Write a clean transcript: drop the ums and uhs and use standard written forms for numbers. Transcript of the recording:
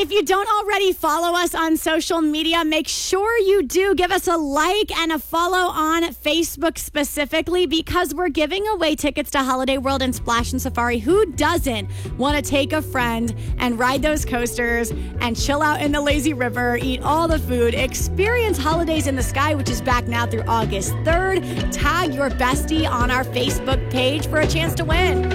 If you don't already follow us on social media, make sure you do. Give us a like and a follow on Facebook specifically, because we're giving away tickets to Holiday World and Splash and Safari. Who doesn't want to take a friend and ride those coasters and chill out in the lazy river, eat all the food, experience Holidays in the Sky, which is back now through August 3rd. Tag your bestie on our Facebook page for a chance to win.